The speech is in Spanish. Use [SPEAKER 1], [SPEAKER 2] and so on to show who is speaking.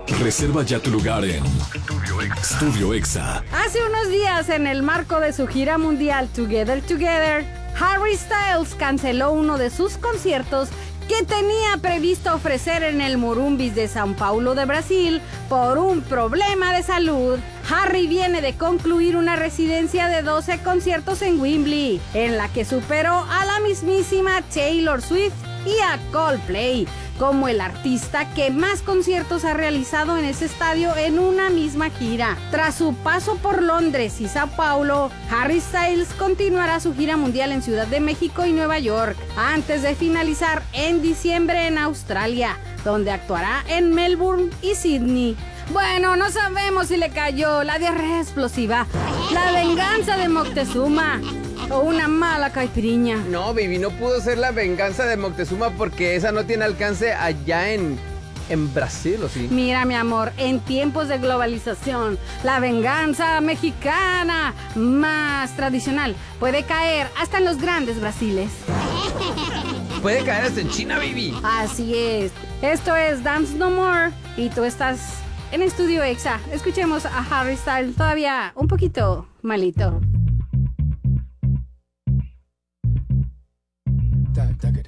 [SPEAKER 1] Reserva ya tu lugar en Studio Exa.
[SPEAKER 2] Hace unos días, en el marco de su gira mundial Together Together, Harry Styles canceló uno de sus conciertos que tenía previsto ofrecer en el Morumbis de São Paulo de Brasil por un problema de salud. Harry viene de concluir una residencia de 12 conciertos en Wembley, en la que superó a la mismísima Taylor Swift y a Coldplay como el artista que más conciertos ha realizado en ese estadio en una misma gira. Tras su paso por Londres y Sao Paulo, Harry Styles continuará su gira mundial en Ciudad de México y Nueva York, antes de finalizar en diciembre en Australia, donde actuará en Melbourne y Sydney. Bueno, no sabemos si le cayó la diarrea explosiva, la venganza de Moctezuma o una mala caipiriña.
[SPEAKER 3] No, baby, no pudo ser la venganza de Moctezuma porque esa no tiene alcance allá en Brasil, ¿o sí?
[SPEAKER 2] Mira, mi amor, en tiempos de globalización, la venganza mexicana más tradicional puede caer hasta en los grandes Brasiles.
[SPEAKER 3] Puede caer hasta en China, baby.
[SPEAKER 2] Así es. Esto es Dance No More y tú estás en Estudio Exa. Escuchemos a Harry Styles todavía un poquito malito.
[SPEAKER 4] Tac, tac,